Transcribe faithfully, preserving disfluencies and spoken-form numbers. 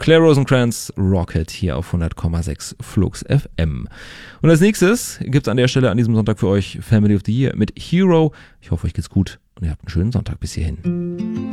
Claire Rosencrantz, Rocket hier auf hundert Komma sechs Flux F M. Und als nächstes gibt's an der Stelle an diesem Sonntag für euch Family of the Year mit Hero. Ich hoffe, euch geht's gut und ihr habt einen schönen Sonntag bis hierhin.